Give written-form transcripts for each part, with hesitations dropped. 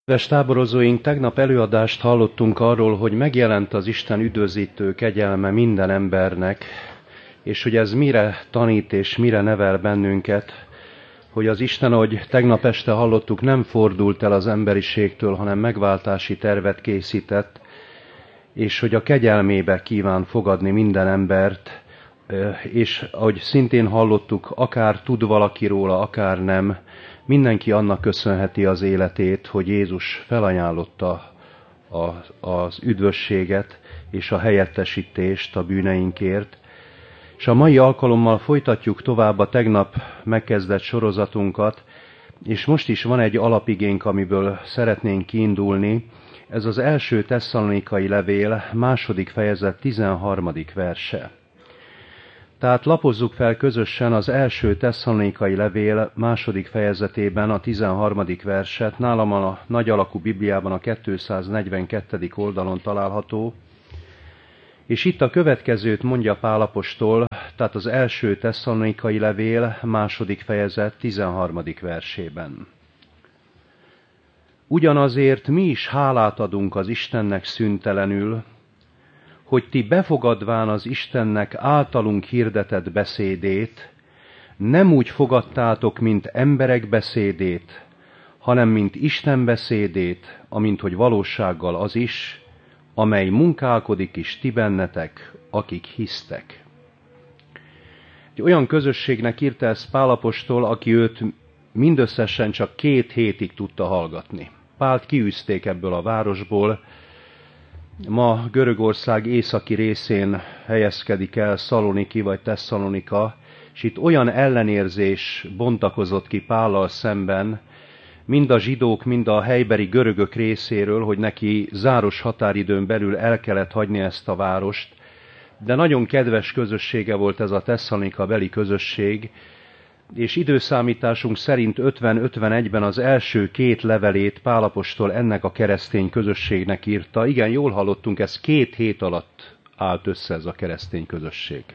Kedves táborozóink, tegnap előadást hallottunk arról, hogy megjelent az Isten üdvözítő kegyelme minden embernek, és hogy ez mire tanít és mire nevel bennünket, hogy az Isten, ahogy tegnap este hallottuk, nem fordult el az emberiségtől, hanem megváltási tervet készített, és hogy a kegyelmébe kíván fogadni minden embert, és ahogy szintén hallottuk, akár tud valaki róla, akár nem, mindenki annak köszönheti az életét, hogy Jézus felajánlotta az üdvösséget és a helyettesítést a bűneinkért. És a mai alkalommal folytatjuk tovább a tegnap megkezdett sorozatunkat, és most is van egy alapigénk, amiből szeretnénk kiindulni. Ez az első Tesszalonikai levél, 2. fejezet 13. verse. Tehát lapozzuk fel közösen az első Tesszalonikai levél 2. fejezetében a 13. verset, nálam a nagy alakú Bibliában a 242. oldalon található, és itt a következőt mondja Pál apostol, tehát az első Tesszalonikai levél 2. fejezet 13. versében. Ugyanazért mi is hálát adunk az Istennek szüntelenül, hogy ti befogadván az Istennek általunk hirdetett beszédét, nem úgy fogadtátok, mint emberek beszédét, hanem mint Isten beszédét, amint hogy valósággal az is, amely munkálkodik is ti bennetek, akik hisztek. Egy olyan közösségnek írta ezt Pál apostol, aki őt mindösszesen csak 2 hétig tudta hallgatni. Pált kiűzték ebből a városból. Ma Görögország északi részén helyezkedik el Szaloniki vagy Tesszalonika, és itt olyan ellenérzés bontakozott ki Pállal szemben, mind a zsidók, mind a helybeli görögök részéről, hogy neki záros határidőn belül el kellett hagyni ezt a várost, de nagyon kedves közössége volt ez a Tesszalonika beli közösség, és időszámításunk szerint 50-51-ben az első 2 levelét Pál apostol ennek a keresztény közösségnek írta. Igen, jól hallottunk, ez 2 hét alatt állt össze ez a keresztény közösség.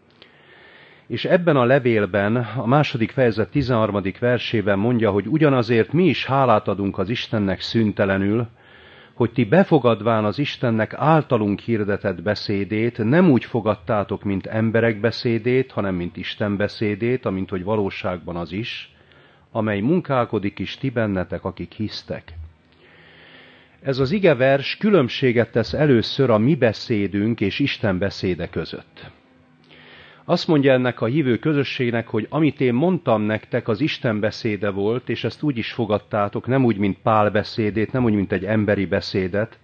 És ebben a levélben, a 2. fejezet 13. versében mondja, hogy ugyanazért mi is hálát adunk az Istennek szüntelenül, hogy ti befogadván az Istennek általunk hirdetett beszédét nem úgy fogadtátok, mint emberek beszédét, hanem mint Isten beszédét, amint hogy valóságban az is, amely munkálkodik is ti bennetek, akik hisztek. Ez az igevers különbséget tesz először a mi beszédünk és Isten beszéde között. Azt mondja ennek a hívő közösségnek, hogy amit én mondtam nektek, az Isten beszéde volt, és ezt úgy is fogadtátok, nem úgy, mint Pál beszédét, nem úgy, mint egy emberi beszédet,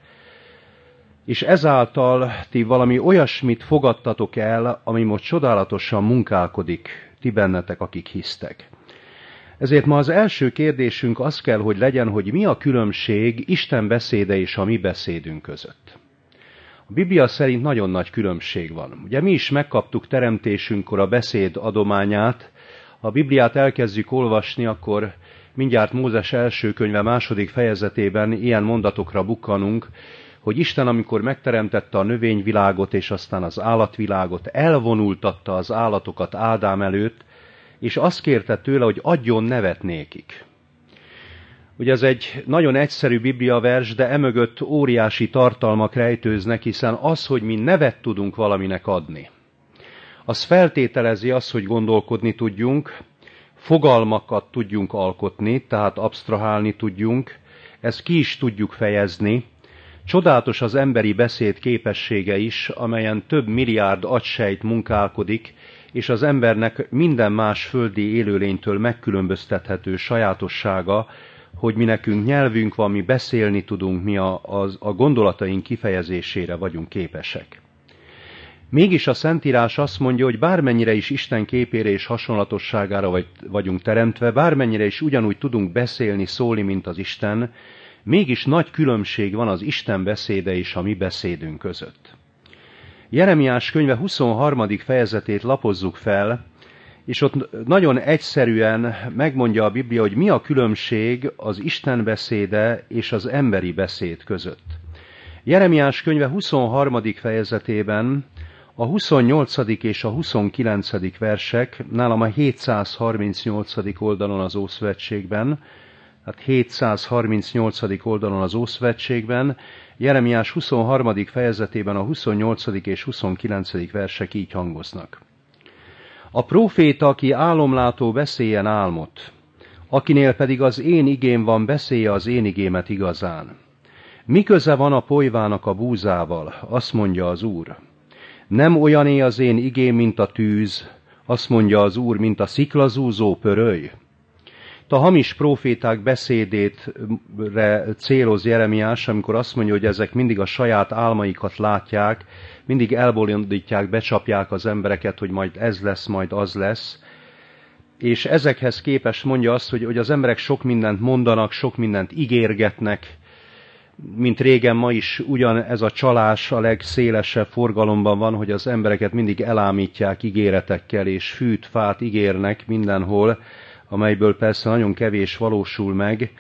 és ezáltal ti valami olyasmit fogadtatok el, ami most csodálatosan munkálkodik ti bennetek, akik hisztek. Ezért ma az első kérdésünk az kell, hogy legyen, hogy mi a különbség Isten beszéde és a mi beszédünk között. A Biblia szerint nagyon nagy különbség van. Ugye mi is megkaptuk teremtésünkkor a beszéd adományát, ha a Bibliát elkezdjük olvasni, akkor mindjárt Mózes első könyve 2. fejezetében ilyen mondatokra bukkanunk, hogy Isten, amikor megteremtette a növényvilágot és aztán az állatvilágot, elvonultatta az állatokat Ádám előtt, és azt kérte tőle, hogy adjon nevet nékik. Ugye ez egy nagyon egyszerű bibliavers, de emögött óriási tartalmak rejtőznek, hiszen az, hogy mi nevet tudunk valaminek adni, az feltételezi azt, hogy gondolkodni tudjunk, fogalmakat tudjunk alkotni, tehát absztrahálni tudjunk, ezt ki is tudjuk fejezni. Csodálatos az emberi beszéd képessége is, amelyen több milliárd agysejt munkálkodik, és az embernek minden más földi élőlénytől megkülönböztethető sajátossága, hogy mi nekünk nyelvünk van, mi beszélni tudunk, mi a gondolataink kifejezésére vagyunk képesek. Mégis a Szentírás azt mondja, hogy bármennyire is Isten képére és hasonlatosságára vagyunk teremtve, bármennyire is ugyanúgy tudunk beszélni, szólni, mint az Isten, mégis nagy különbség van az Isten beszéde és a mi beszédünk között. Jeremiás könyve 23. fejezetét lapozzuk fel, és ott nagyon egyszerűen megmondja a Biblia, hogy mi a különbség az Isten beszéde és az emberi beszéd között. Jeremiás könyve 23. fejezetében a 28. és a 29. versek, nálam a 738. oldalon az Ószövetségben, hát 738. oldalon az Ószövetségben, Jeremiás 23. fejezetében a 28. és 29. versek így hangoznak. A próféta, aki álomlátó, beszéljen álmot, akinél pedig az én igém van, beszélje az én igémet igazán. Mi köze van a polyvának a búzával, azt mondja az Úr. Nem olyané az én igém, mint a tűz, azt mondja az Úr, mint a sziklazúzó pöröly. A hamis próféták beszédére céloz Jeremiás, amikor azt mondja, hogy ezek mindig a saját álmaikat látják, mindig elbolondítják, becsapják az embereket, hogy majd ez lesz, majd az lesz. És ezekhez képest mondja azt, hogy az emberek sok mindent mondanak, sok mindent ígérgetnek, mint régen, ma is ugyanez a csalás a legszélesebb forgalomban van, hogy az embereket mindig elámítják ígéretekkel, és fűt, fát ígérnek mindenhol, amelyből persze nagyon kevés valósul meg.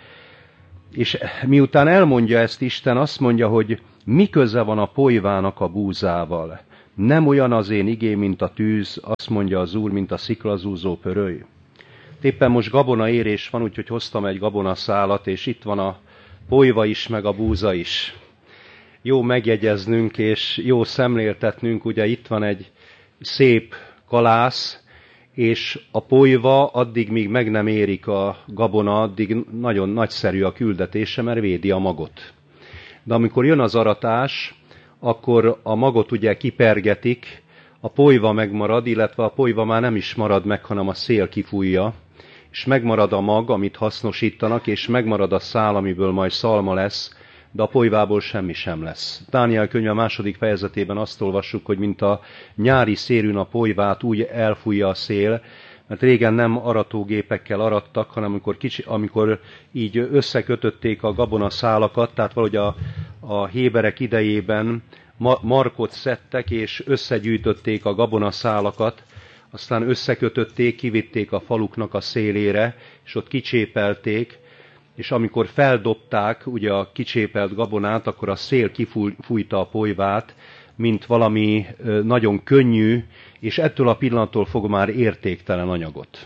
És miután elmondja ezt Isten, azt mondja, hogy mi köze van a polyvának a búzával. Nem olyan az én igém, mint a tűz, azt mondja az Úr, mint a sziklazúzó pöröly. Éppen most gabonaérés van, úgyhogy hoztam egy gabonaszálat, és itt van a polyva is, meg a búza is. Jó megjegyeznünk, és jó szemléltetnünk, ugye itt van egy szép kalász, és a polyva addig, míg meg nem érik a gabona, addig nagyon nagyszerű a küldetése, mert védi a magot. De amikor jön az aratás, akkor a magot ugye kipergetik, a polyva megmarad, illetve a polyva már nem is marad meg, hanem a szél kifújja, és megmarad a mag, amit hasznosítanak, és megmarad a szál, amiből majd szalma lesz, de a polyvából semmi sem lesz. Dániel könyve 2. fejezetében azt olvassuk, hogy mint a nyári szélűn a polyvát úgy elfújja a szél, mert régen nem aratógépekkel arattak, hanem amikor így összekötötték a gabonaszálakat, tehát valahogy a héberek idejében markot szedtek, és összegyűjtötték a gabonaszálakat, aztán összekötötték, kivitték a faluknak a szélére, és ott kicsépelték, és amikor feldobták ugye a kicsépelt gabonát, akkor a szél kifújta a polyvát, mint valami nagyon könnyű, és ettől a pillanattól fog már értéktelen anyagot.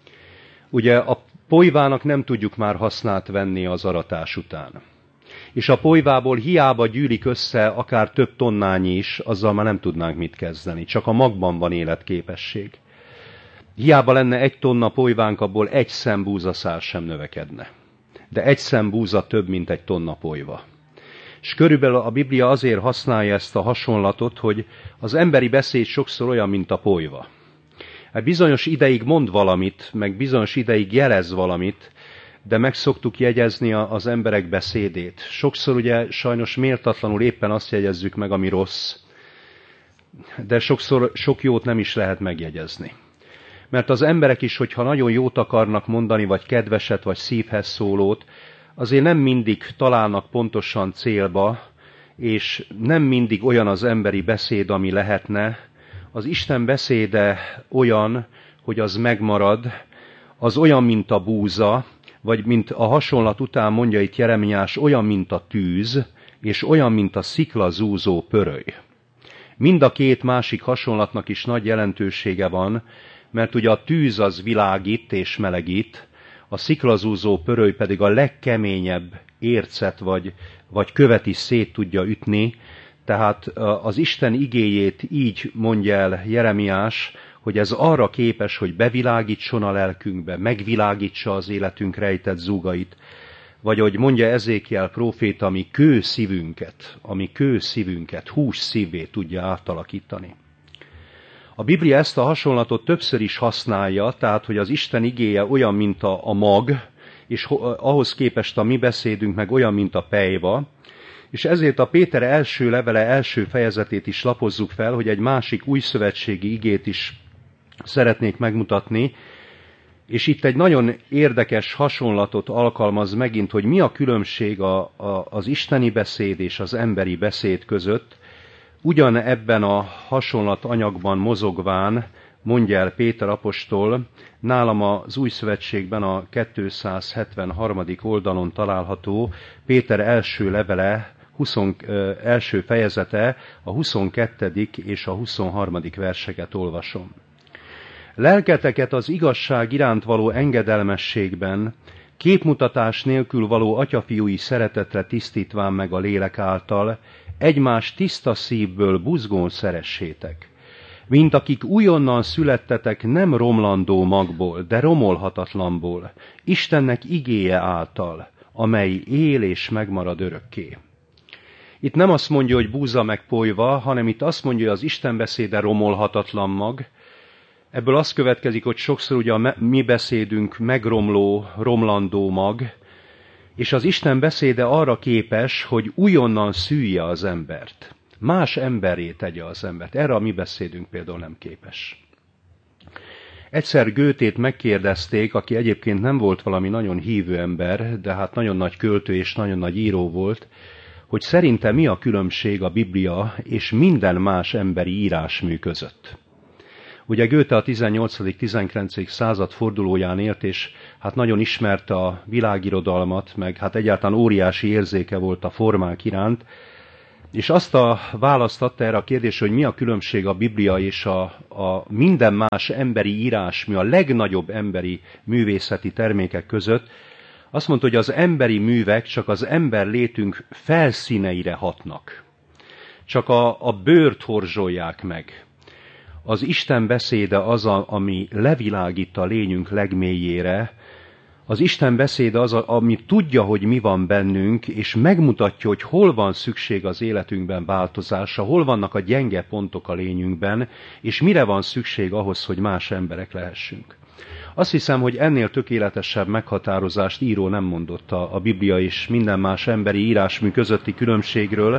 Ugye a polyvának nem tudjuk már hasznát venni az aratás után. És a polyvából hiába gyűlik össze akár több tonnányi is, azzal már nem tudnánk mit kezdeni. Csak a magban van életképesség. Hiába lenne 1 tonna polyvánk, abból 1 szem búzaszál sem növekedne. De 1 szem búza több, mint 1 tonna polyva. És körülbelül a Biblia azért használja ezt a hasonlatot, hogy az emberi beszéd sokszor olyan, mint a polyva. Hát bizonyos ideig mond valamit, meg bizonyos ideig jelez valamit, de meg szoktuk jegyezni az emberek beszédét. Sokszor ugye sajnos méltatlanul éppen azt jegyezzük meg, ami rossz, de sokszor sok jót nem is lehet megjegyezni. Mert az emberek is, hogyha nagyon jót akarnak mondani, vagy kedveset, vagy szívhez szólót, azért nem mindig találnak pontosan célba, és nem mindig olyan az emberi beszéd, ami lehetne. Az Isten beszéde olyan, hogy az megmarad, az olyan, mint a búza, vagy mint a hasonlat után mondja itt Jeremiás, olyan, mint a tűz, és olyan, mint a sziklazúzó pöröly. Mind a 2 másik hasonlatnak is nagy jelentősége van, mert ugye a tűz az világít és melegít, a sziklazúzó pöröly pedig a legkeményebb ércet vagy követ is szét tudja ütni, tehát az Isten igéjét így mondja el Jeremiás, hogy ez arra képes, hogy bevilágítson a lelkünkbe, megvilágítsa az életünk rejtett zúgait, vagy ahogy mondja Ezékiel próféta, ami kő szívünket hús szívvé tudja átalakítani. A Biblia ezt a hasonlatot többször is használja, tehát hogy az Isten igéje olyan, mint a mag, és ahhoz képest a mi beszédünk meg olyan, mint a pelyva, és ezért a Péter első levele első fejezetét is lapozzuk fel, hogy egy másik újszövetségi igét is szeretnék megmutatni, és itt egy nagyon érdekes hasonlatot alkalmaz megint, hogy mi a különbség az isteni beszéd és az emberi beszéd között. Ugyan ebben a hasonlat anyagban mozogván, mondja el Péter apostol, nálam az Újszövetségben a 273. oldalon található Péter első levele, első fejezete, a 22. és a 23. verseket olvasom. Lelketeket az igazság iránt való engedelmességben képmutatás nélkül való atyafiúi szeretetre tisztítván meg a lélek által, egymás tiszta szívből buzgón szeressétek. Mint akik újonnan születtetek nem romlandó magból, de romolhatatlanból, Istennek igéje által, amely él és megmarad örökké. Itt nem azt mondja, hogy búza meg polyva, hanem itt azt mondja, hogy az Isten beszéde romolhatatlan mag. Ebből az következik, hogy sokszor ugye a mi beszédünk megromló, romlandó mag, és az Isten beszéde arra képes, hogy újonnan szülje az embert. Más emberré tegye az embert. Erre a mi beszédünk például nem képes. Egyszer Goethét megkérdezték, aki egyébként nem volt valami nagyon hívő ember, de hát nagyon nagy költő és nagyon nagy író volt, hogy szerinte mi a különbség a Biblia és minden más emberi írásmű között. Ugye Goethe a 18.-19. század fordulóján élt, és hát nagyon ismerte a világirodalmat, meg hát egyáltalán óriási érzéke volt a formák iránt, és azt a választ adta erre a kérdésre, hogy mi a különbség a Biblia és a minden más emberi írásmű, a legnagyobb emberi művészeti termékek között. Azt mondta, hogy az emberi művek csak az ember létünk felszíneire hatnak. Csak a bőrt horzsolják meg. Az Isten beszéde az, ami levilágít a lényünk legmélyére. Az Isten beszéde az, ami tudja, hogy mi van bennünk, és megmutatja, hogy hol van szükség az életünkben változásra, hol vannak a gyenge pontok a lényünkben, és mire van szükség ahhoz, hogy más emberek lehessünk. Azt hiszem, hogy ennél tökéletesebb meghatározást író nem mondott a Biblia és minden más emberi írásmű közötti különbségről.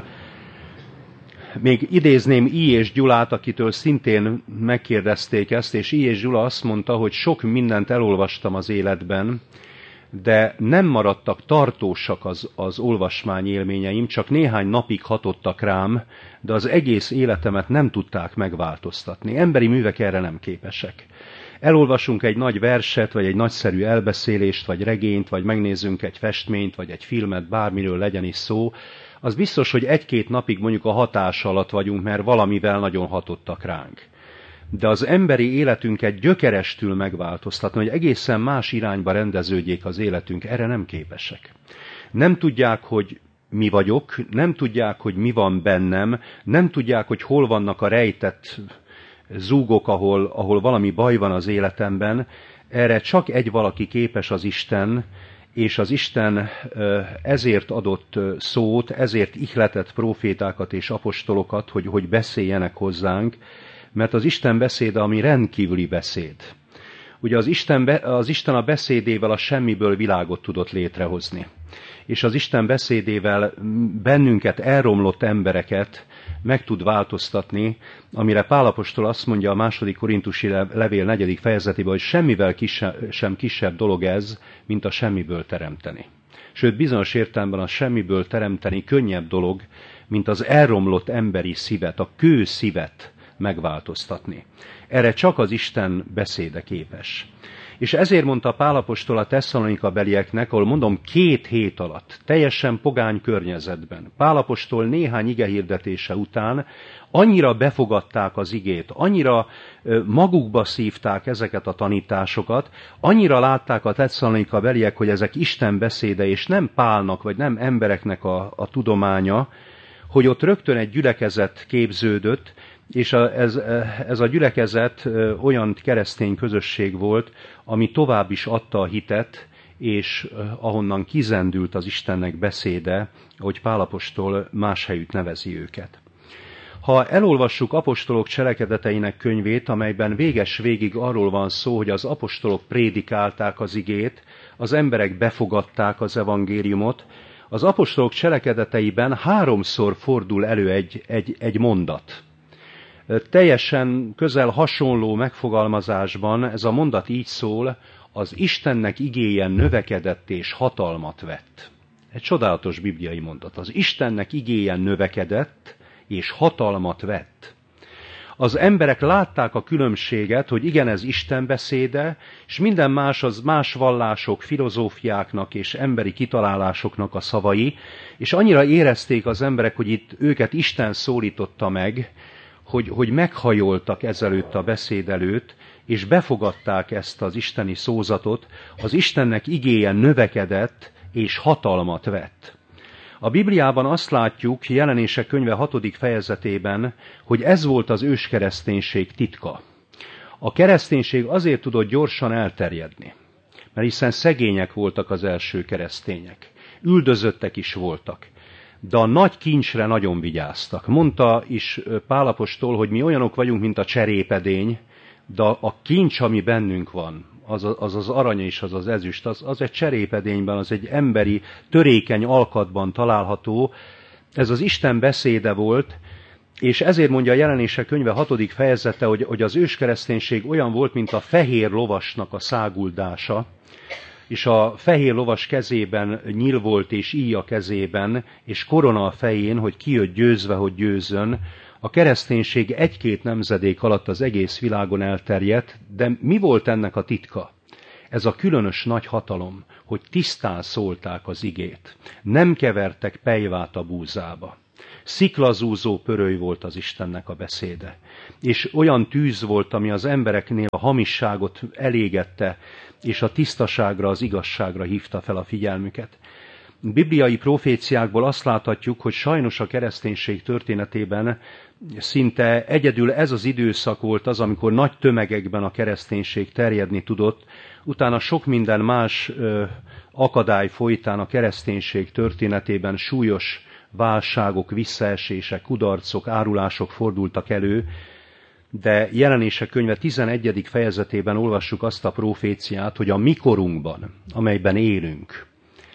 Még idézném I. és Gyulát, akitől szintén megkérdezték ezt, és I. és Gyula azt mondta, hogy sok mindent elolvastam az életben, de nem maradtak tartósak az olvasmány élményeim, csak néhány napig hatottak rám, de az egész életemet nem tudták megváltoztatni. Emberi művek erre nem képesek. Elolvasunk egy nagy verset, vagy egy nagyszerű elbeszélést, vagy regényt, vagy megnézzünk egy festményt, vagy egy filmet, bármiről legyen is szó, az biztos, hogy egy-két napig mondjuk a hatás alatt vagyunk, mert valamivel nagyon hatottak ránk. De az emberi életünket gyökerestül megváltoztatni, hogy egészen más irányba rendeződjék az életünk, erre nem képesek. Nem tudják, hogy mi vagyok, nem tudják, hogy mi van bennem, nem tudják, hogy hol vannak a rejtett zúgok, ahol valami baj van az életemben. Erre csak egy valaki képes, az Isten, és az Isten ezért adott szót, ezért ihletett prófétákat és apostolokat, hogy beszéljenek hozzánk, mert az Isten beszéde, ami rendkívüli beszéd. Ugye az Isten a beszédével a semmiből világot tudott létrehozni. És az Isten beszédével bennünket, elromlott embereket meg tud változtatni, amire Pál apostol azt mondja a 2. Korintusi levél 4. fejezetében, hogy semmivel sem kisebb dolog ez, mint a semmiből teremteni. Sőt, bizonyos értelemben a semmiből teremteni könnyebb dolog, mint az elromlott emberi szívet, a kő szívet megváltoztatni. Erre csak az Isten beszéde képes. És ezért mondta Pál apostol a Tesszalonika belieknek, ahol mondom 2 hét alatt, teljesen pogány környezetben, Pál apostol néhány igehirdetése után annyira befogadták az igét, annyira magukba szívták ezeket a tanításokat, annyira látták a Tesszalonika beliek, hogy ezek Isten beszéde, és nem Pálnak, vagy nem embereknek a tudománya, hogy ott rögtön egy gyülekezet képződött, és ez a gyülekezet olyan keresztény közösség volt, ami tovább is adta a hitet, és ahonnan kizendült az Istennek beszéde, ahogy Pál apostol más helyütt nevezi őket. Ha elolvassuk apostolok cselekedeteinek könyvét, amelyben végig arról van szó, hogy az apostolok prédikálták az igét, az emberek befogadták az evangéliumot, az apostolok cselekedeteiben 3-szor fordul elő egy mondat. Teljesen közel hasonló megfogalmazásban ez a mondat így szól, az Istennek igéje növekedett és hatalmat vett. Egy csodálatos bibliai mondat. Az Istennek igéje növekedett és hatalmat vett. Az emberek látták a különbséget, hogy igen, ez Isten beszéde, és minden más az más vallások, filozófiáknak és emberi kitalálásoknak a szavai, és annyira érezték az emberek, hogy itt őket Isten szólította meg, hogy meghajoltak ezelőtt a beszéd előtt, és befogadták ezt az isteni szózatot, az Istennek igéje növekedett és hatalmat vett. A Bibliában azt látjuk, Jelenések könyve 6. fejezetében, hogy ez volt az őskereszténység titka. A kereszténység azért tudott gyorsan elterjedni, mert hiszen szegények voltak az első keresztények. Üldözöttek is voltak. De a nagy kincsre nagyon vigyáztak. Mondta is Pál apostol, hogy mi olyanok vagyunk, mint a cserépedény, de a kincs, ami bennünk van, az arany és az ezüst, az egy cserépedényben, az egy emberi, törékeny alkatban található. Ez az Isten beszéde volt, és ezért mondja a Jelenések könyve 6. fejezete, hogy az őskereszténység olyan volt, mint a fehér lovasnak a száguldása, és a fehér lovas kezében nyíl volt, és íj a kezében, és korona a fején, hogy kijött győzve, hogy győzön. A kereszténység 1-2 nemzedék alatt az egész világon elterjedt, de mi volt ennek a titka? Ez a különös nagy hatalom, hogy tisztán szólták az igét. Nem kevertek pejvát a búzába. Sziklazúzó pöröly volt az Istennek a beszéde. És olyan tűz volt, ami az embereknél a hamisságot elégette, és a tisztaságra, az igazságra hívta fel a figyelmüket. Bibliai proféciákból azt láthatjuk, hogy sajnos a kereszténység történetében szinte egyedül ez az időszak volt az, amikor nagy tömegekben a kereszténység terjedni tudott, utána sok minden más akadály folytán a kereszténység történetében súlyos válságok, visszaesések, kudarcok, árulások fordultak elő, de Jelenések könyve 11. fejezetében olvassuk azt a proféciát, hogy a mi korunkban, amelyben élünk,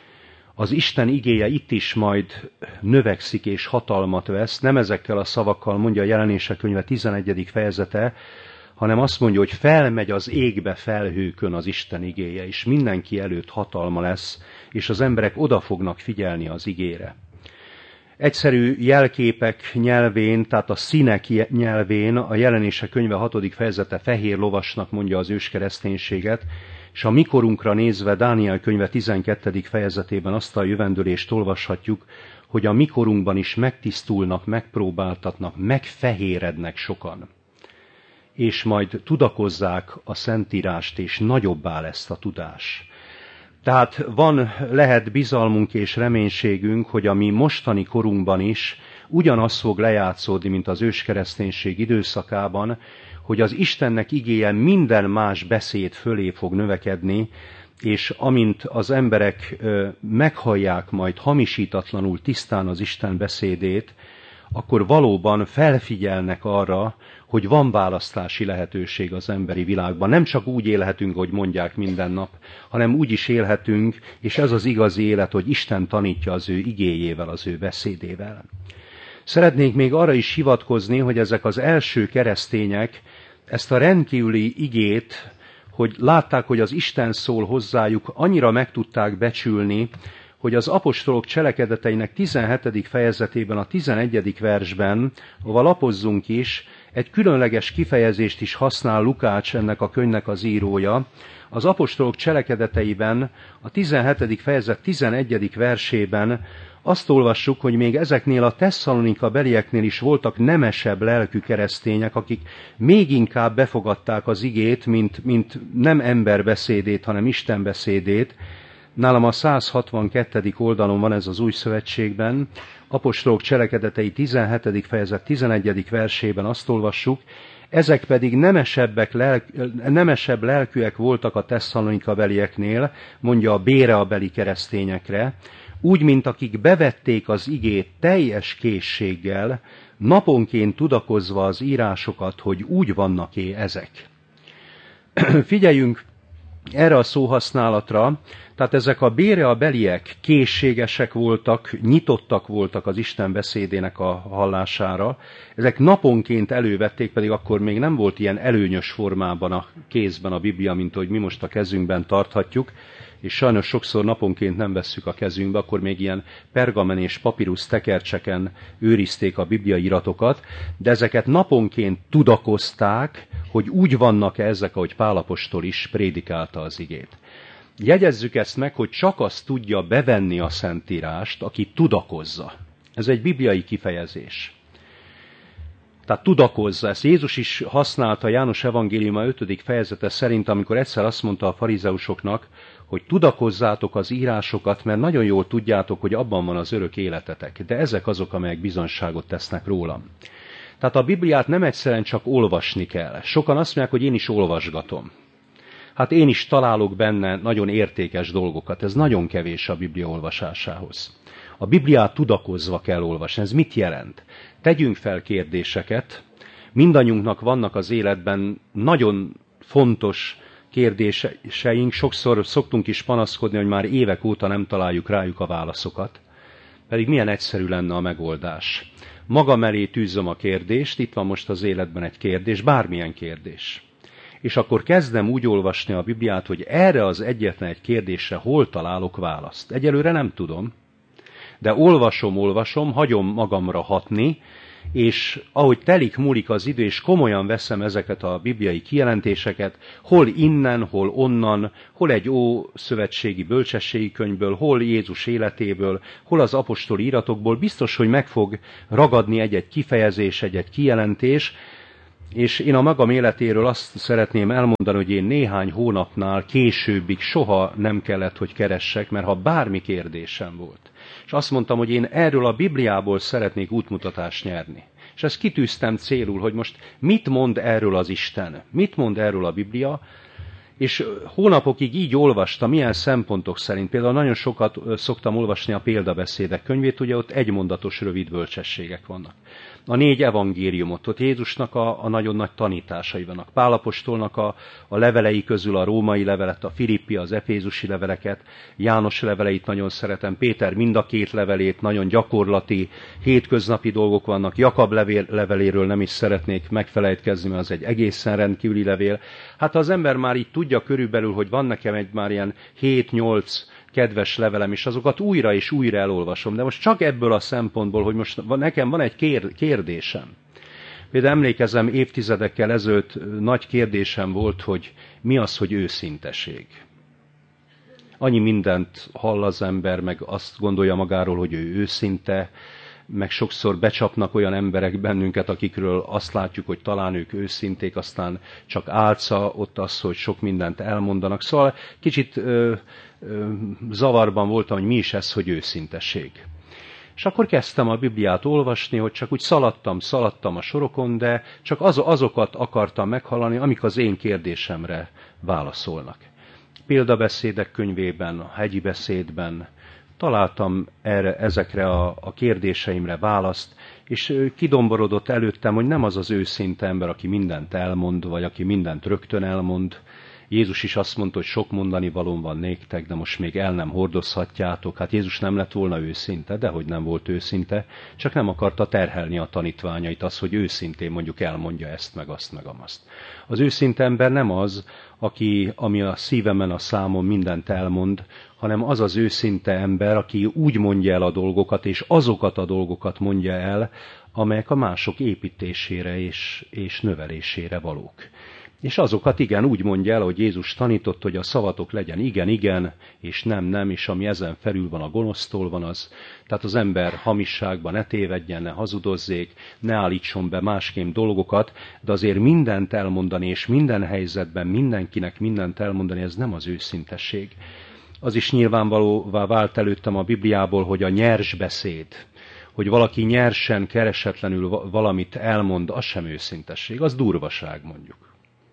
az Isten igéje itt is majd növekszik és hatalmat vesz, nem ezekkel a szavakkal mondja a Jelenések könyve 11. fejezete, hanem azt mondja, hogy felmegy az égbe felhőkön az Isten igéje, és mindenki előtt hatalma lesz, és az emberek oda fognak figyelni az igére. Egyszerű jelképek nyelvén, tehát a színek nyelvén a Jelenések könyve 6. fejezete fehér lovasnak mondja az őskereszténységet, és a mikorunkra nézve Dániel könyve 12. fejezetében azt a jövendőlést olvashatjuk, hogy a mikorunkban is megtisztulnak, megpróbáltatnak, megfehérednek sokan. És majd tudakozzák a Szentírást, és nagyobbá lesz a tudás. Tehát lehet bizalmunk és reménységünk, hogy a mi mostani korunkban is ugyanaz fog lejátszódni, mint az őskereszténység időszakában, hogy az Istennek igéje minden más beszéd fölé fog növekedni, és amint az emberek meghallják majd hamisítatlanul tisztán az Isten beszédét, akkor valóban felfigyelnek arra, hogy van választási lehetőség az emberi világban. Nem csak úgy élhetünk, hogy mondják minden nap, hanem úgy is élhetünk, és ez az igazi élet, hogy Isten tanítja az ő igéjével, az ő beszédével. Szeretnék még arra is hivatkozni, hogy ezek az első keresztények ezt a rendkívüli igét, hogy látták, hogy az Isten szól hozzájuk, annyira meg tudták becsülni, hogy az apostolok cselekedeteinek 17. fejezetében, a 11. versben, ahol lapozzunk is, egy különleges kifejezést is használ Lukács, ennek a könyvnek az írója. Az apostolok cselekedeteiben, a 17. fejezet 11. versében azt olvassuk, hogy még ezeknél a Tesszalonika belieknél is voltak nemesebb lelkű keresztények, akik még inkább befogadták az igét, mint nem emberbeszédét, hanem Isten beszédét. Nálam a 162. oldalon van ez az Új Szövetségben, apostolok cselekedetei 17. fejezet 11. versében azt olvassuk, ezek pedig nemesebb lelkűek voltak a Tesszalonika belieknél, mondja a Bérea beli keresztényekre, úgy, mint akik bevették az igét teljes készséggel, naponként tudakozva az írásokat, hogy úgy vannak-e ezek. Figyeljünk erre a szóhasználatra, tehát ezek a Bérea beliek készségesek voltak, nyitottak voltak az Isten beszédének a hallására, ezek naponként elővették, pedig akkor még nem volt ilyen előnyös formában a kézben a Biblia, mint ahogy mi most a kezünkben tarthatjuk, és sajnos sokszor naponként nem vesszük a kezünkbe, akkor még ilyen pergamen és papírusz tekercseken őrizték a bibliai iratokat, de ezeket naponként tudakozták, hogy úgy vannak-e ezek, ahogy Pál apostol is prédikálta az igét. Jegyezzük ezt meg, hogy csak azt tudja bevenni a Szentírást, aki tudakozza. Ez egy bibliai kifejezés. Tehát tudakozza. Ezt Jézus is használta János evangéliuma 5. fejezete szerint, amikor egyszer azt mondta a farizeusoknak, hogy tudakozzátok az írásokat, mert nagyon jól tudjátok, hogy abban van az örök életetek, de ezek azok, amelyek bizonyságot tesznek rólam. Tehát a Bibliát nem egyszerűen csak olvasni kell. Sokan azt mondják, hogy én is olvasgatom. Hát én is találok benne nagyon értékes dolgokat. Ez nagyon kevés a Biblia olvasásához. A Bibliát tudakozva kell olvasni. Ez mit jelent? Tegyünk fel kérdéseket. Mindannyiunknak vannak az életben nagyon fontos kérdéseink. Sokszor szoktunk is panaszkodni, hogy már évek óta nem találjuk rájuk a válaszokat. Pedig milyen egyszerű lenne a megoldás. Magam elé tűzöm a kérdést, itt van most az életben egy kérdés, bármilyen kérdés. És akkor kezdem úgy olvasni a Bibliát, hogy erre az egyetlen egy kérdésre hol találok választ. Egyelőre nem tudom, de olvasom, hagyom magamra hatni, és ahogy telik, múlik az idő, és komolyan veszem ezeket a bibliai kijelentéseket, hol innen, hol onnan, hol egy ószövetségi bölcsességi könyvből, hol Jézus életéből, hol az apostoli iratokból, biztos, hogy meg fog ragadni egy-egy kifejezés, egy-egy kijelentés, és én a magam életéről azt szeretném elmondani, hogy én néhány hónapnál későbbig soha nem kellett, hogy keressek, mert ha bármi kérdésem volt, és azt mondtam, hogy én erről a Bibliából szeretnék útmutatást nyerni. És ezt kitűztem célul, hogy most mit mond erről az Isten, mit mond erről a Biblia, és hónapokig így olvastam, milyen szempontok szerint. Például nagyon sokat szoktam olvasni a példabeszédek könyvét, ugye ott egymondatos rövid bölcsességek vannak. A 4 evangéliumot, ott Jézusnak a nagyon nagy tanításai vannak. Pál apostolnak a levelei közül a római levelet, a filippi, az efézusi leveleket, János leveleit nagyon szeretem, Péter mind a 2 levelét, nagyon gyakorlati, hétköznapi dolgok vannak, Jakab leveléről nem is szeretnék megfelejtkezni, mert az egy egészen rendkívüli levél. Hát az ember már így tudja körülbelül, hogy van nekem egy már ilyen 7-8 kedves levelem, és azokat újra és újra elolvasom. De most csak ebből a szempontból, hogy most nekem van egy kérdésem. Például emlékezem, évtizedekkel ezelőtt nagy kérdésem volt, hogy mi az, hogy őszinteség. Annyi mindent hall az ember, meg azt gondolja magáról, hogy ő őszinte, meg sokszor becsapnak olyan emberek bennünket, akikről azt látjuk, hogy talán ők őszinték, aztán csak álca ott az, hogy sok mindent elmondanak. Szóval kicsit zavarban voltam, hogy mi is ez, hogy őszinteség. És akkor kezdtem a Bibliát olvasni, hogy csak úgy szaladtam a sorokon, de csak azokat akartam meghallani, amik az én kérdésemre válaszolnak. Példabeszédek könyvében, a hegyi beszédben találtam ezekre a kérdéseimre választ, és kidomborodott előttem, hogy nem az az őszinte ember, aki mindent elmond, vagy aki mindent rögtön elmond. Jézus is azt mondta, hogy sok mondani valóm van néktek, de most még el nem hordozhatjátok. Hát Jézus nem lett volna őszinte, dehogy nem volt őszinte, csak nem akarta terhelni a tanítványait az, hogy őszintén mondjuk elmondja ezt, meg azt, meg amazt. Az őszinte ember nem az, ami a szívemen, a számon mindent elmond, hanem az az őszinte ember, aki úgy mondja el a dolgokat, és azokat a dolgokat mondja el, amelyek a mások építésére és növelésére valók. És azokat igen, úgy mondja el, hogy Jézus tanított, hogy a szavatok legyen igen, igen, és nem, nem, és ami ezen felül van, a gonosztól van az. Tehát az ember hamisságba ne tévedjen, ne hazudozzék, ne állítson be másképp dolgokat, de azért mindent elmondani, és minden helyzetben mindenkinek mindent elmondani, ez nem az őszintesség. Az is nyilvánvalóvá vált előttem a Bibliából, hogy a nyers beszéd, hogy valaki nyersen, keresetlenül valamit elmond, az sem őszintesség, az durvaság mondjuk.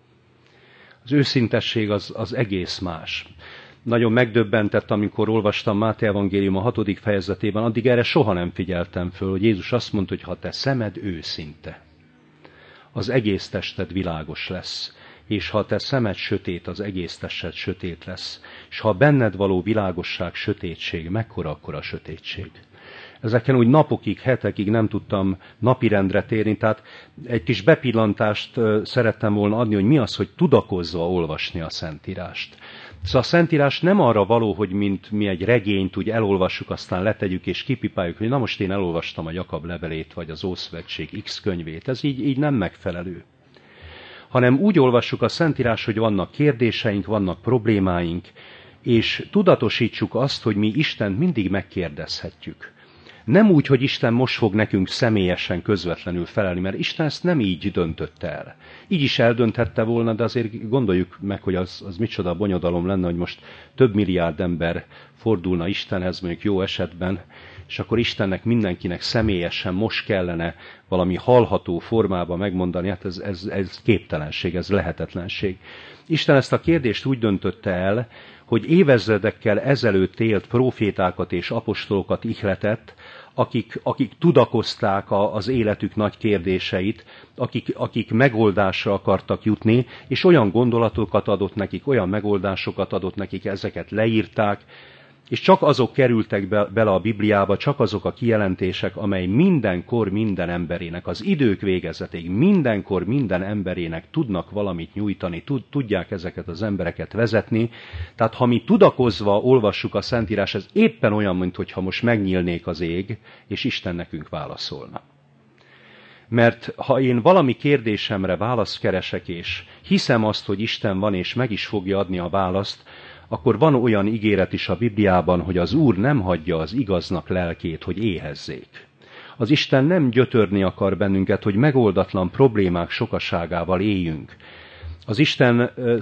Az őszintesség az egész más. Nagyon megdöbbentett, amikor olvastam Máté evangélium a 6. fejezetében, addig erre soha nem figyeltem föl, hogy Jézus azt mondta, hogy ha te szemed őszinte, az egész tested világos lesz, és ha te szemed sötét, az egész tested sötét lesz, és ha benned való világosság sötétség, mekkora akkor a sötétség. Ezeken úgy napokig, hetekig nem tudtam napirendre térni, tehát egy kis bepillantást szerettem volna adni, hogy mi az, hogy tudakozva olvasni a Szentírást. Szóval a Szentírás nem arra való, hogy mint mi egy regényt úgy elolvassuk, aztán letegyük és kipipáljuk, hogy na most én elolvastam a Jakab levelét, vagy az Ószövetség X könyvét. Ez így nem megfelelő. Hanem úgy olvassuk a Szentírás, hogy vannak kérdéseink, vannak problémáink, és tudatosítsuk azt, hogy mi Istent mindig megkérdezhetjük. Nem úgy, hogy Isten most fog nekünk személyesen, közvetlenül felelni, mert Isten ezt nem így döntötte el. Így is eldönthette volna, de azért gondoljuk meg, hogy az micsoda bonyodalom lenne, hogy most több milliárd ember fordulna Istenhez, mondjuk jó esetben, és akkor Istennek mindenkinek személyesen most kellene valami hallható formában megmondani, hát ez képtelenség, ez lehetetlenség. Isten ezt a kérdést úgy döntötte el, hogy évezredekkel ezelőtt élt prófétákat és apostolokat ihletett, akik tudakozták az életük nagy kérdéseit, akik megoldásra akartak jutni, és olyan gondolatokat adott nekik, olyan megoldásokat adott nekik, ezeket leírták, és csak azok kerültek bele a Bibliába, csak azok a kijelentések, amely mindenkor minden emberének, az idők végezetéig mindenkor minden emberének tudnak valamit nyújtani, tudják ezeket az embereket vezetni. Tehát ha mi tudakozva olvassuk a Szentírás, ez éppen olyan, mintha most megnyílnék az ég, és Isten nekünk válaszolna. Mert ha én valami kérdésemre választ keresek, és hiszem azt, hogy Isten van, és meg is fogja adni a választ, akkor van olyan ígéret is a Bibliában, hogy az Úr nem hagyja az igaznak lelkét, hogy éhezzék. Az Isten nem gyötörni akar bennünket, hogy megoldatlan problémák sokaságával éljünk. Az Isten